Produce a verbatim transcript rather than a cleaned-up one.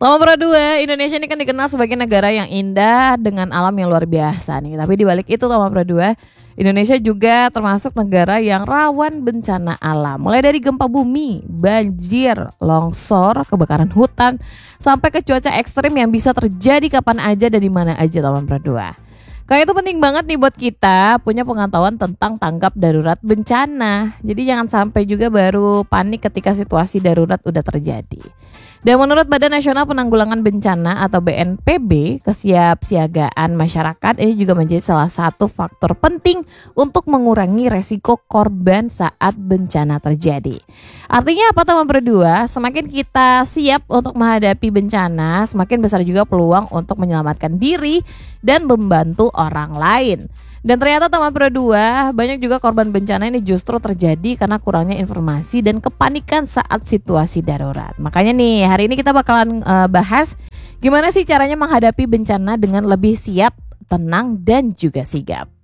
Nomor Pro dua, Indonesia ini kan dikenal sebagai negara yang indah dengan alam yang luar biasa nih. Tapi di balik itu nomor Pro dua, Indonesia juga termasuk negara yang rawan bencana alam. Mulai dari gempa bumi, banjir, longsor, kebakaran hutan, sampai ke cuaca ekstrim yang bisa terjadi kapan aja dan di mana aja nomor Pro dua. Kayak itu penting banget nih buat kita punya pengetahuan tentang tanggap darurat bencana. Jadi jangan sampai juga baru panik ketika situasi darurat udah terjadi. Dan menurut Badan Nasional Penanggulangan Bencana atau B N P B, kesiapsiagaan masyarakat ini juga menjadi salah satu faktor penting untuk mengurangi resiko korban saat bencana terjadi. Artinya apa teman berdua? Semakin kita siap untuk menghadapi bencana, semakin besar juga peluang untuk menyelamatkan diri dan membantu orang lain. Dan ternyata teman Pro dua, banyak juga korban bencana ini justru terjadi karena kurangnya informasi dan kepanikan saat situasi darurat. Makanya nih, hari ini kita bakalan uh, bahas gimana sih caranya menghadapi bencana dengan lebih siap, tenang, dan juga sigap.